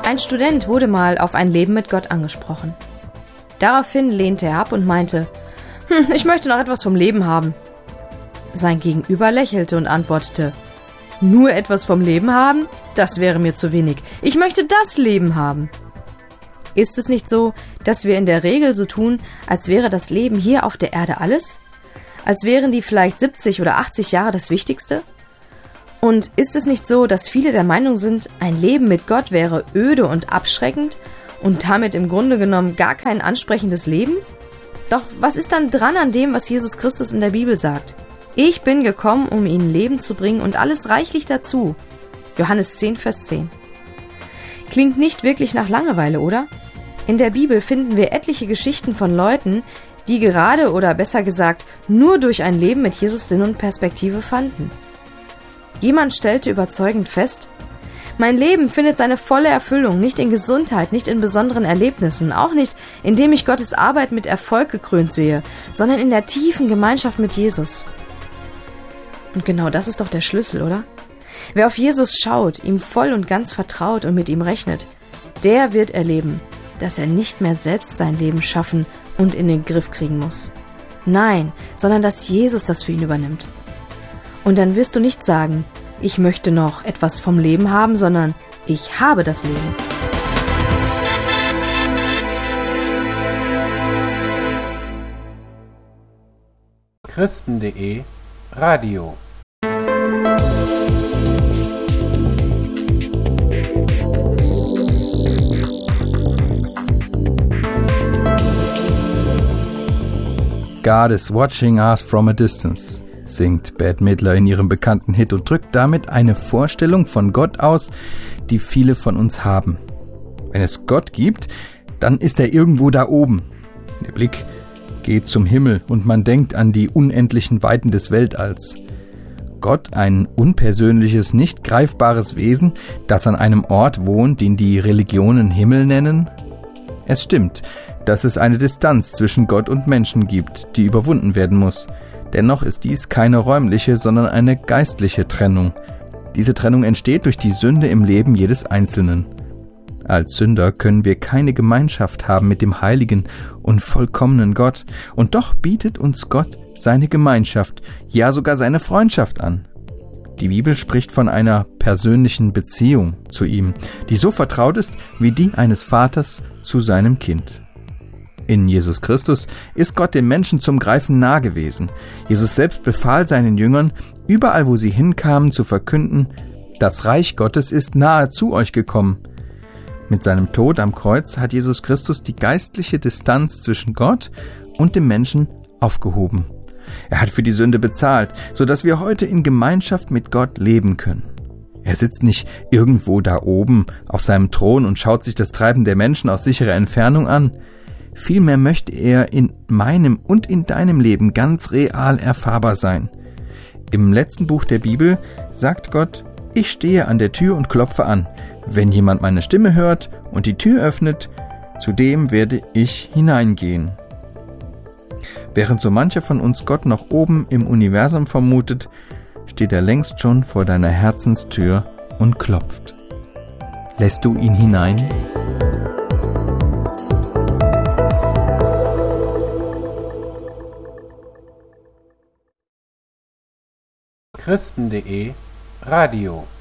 Ein Student wurde mal auf ein Leben mit Gott angesprochen. Daraufhin lehnte er ab und meinte, ich möchte noch etwas vom Leben haben. Sein Gegenüber lächelte und antwortete, nur etwas vom Leben haben? Das wäre mir zu wenig. Ich möchte das Leben haben. Ist es nicht so, dass wir in der Regel so tun, als wäre das Leben hier auf der Erde alles? Als wären die vielleicht 70 oder 80 Jahre das Wichtigste? Und ist es nicht so, dass viele der Meinung sind, ein Leben mit Gott wäre öde und abschreckend und damit im Grunde genommen gar kein ansprechendes Leben? Doch was ist dann dran an dem, was Jesus Christus in der Bibel sagt? Ich bin gekommen, um ihnen Leben zu bringen und alles reichlich dazu. Johannes 10, Vers 10. Klingt nicht wirklich nach Langeweile, oder? In der Bibel finden wir etliche Geschichten von Leuten, die gerade oder besser gesagt nur durch ein Leben mit Jesus Sinn und Perspektive fanden. Jemand stellte überzeugend fest, mein Leben findet seine volle Erfüllung nicht in Gesundheit, nicht in besonderen Erlebnissen, auch nicht, indem ich Gottes Arbeit mit Erfolg gekrönt sehe, sondern in der tiefen Gemeinschaft mit Jesus. Und genau das ist doch der Schlüssel, oder? Wer auf Jesus schaut, ihm voll und ganz vertraut und mit ihm rechnet, der wird erleben, dass er nicht mehr selbst sein Leben schaffen und in den Griff kriegen muss. Nein, sondern dass Jesus das für ihn übernimmt. Und dann wirst du nicht sagen, ich möchte noch etwas vom Leben haben, sondern ich habe das Leben. Christen.de Radio. God is watching us from a distance, singt Bette Midler in ihrem bekannten Hit und drückt damit eine Vorstellung von Gott aus, die viele von uns haben. Wenn es Gott gibt, dann ist er irgendwo da oben. Der Blick geht zum Himmel und man denkt an die unendlichen Weiten des Weltalls. Gott, ein unpersönliches, nicht greifbares Wesen, das an einem Ort wohnt, den die Religionen Himmel nennen? Es stimmt, dass es eine Distanz zwischen Gott und Menschen gibt, die überwunden werden muss. Dennoch ist dies keine räumliche, sondern eine geistliche Trennung. Diese Trennung entsteht durch die Sünde im Leben jedes Einzelnen. Als Sünder können wir keine Gemeinschaft haben mit dem heiligen und vollkommenen Gott, und doch bietet uns Gott seine Gemeinschaft, ja sogar seine Freundschaft an. Die Bibel spricht von einer persönlichen Beziehung zu ihm, die so vertraut ist wie die eines Vaters zu seinem Kind. In Jesus Christus ist Gott dem Menschen zum Greifen nah gewesen. Jesus selbst befahl seinen Jüngern, überall wo sie hinkamen, zu verkünden, das Reich Gottes ist nahe zu euch gekommen. Mit seinem Tod am Kreuz hat Jesus Christus die geistliche Distanz zwischen Gott und dem Menschen aufgehoben. Er hat für die Sünde bezahlt, sodass wir heute in Gemeinschaft mit Gott leben können. Er sitzt nicht irgendwo da oben auf seinem Thron und schaut sich das Treiben der Menschen aus sicherer Entfernung an. Vielmehr möchte er in meinem und in deinem Leben ganz real erfahrbar sein. Im letzten Buch der Bibel sagt Gott, ich stehe an der Tür und klopfe an. Wenn jemand meine Stimme hört und die Tür öffnet, zu dem werde ich hineingehen. Während so mancher von uns Gott noch oben im Universum vermutet, steht er längst schon vor deiner Herzenstür und klopft. Lässt du ihn hinein? Christen.de Radio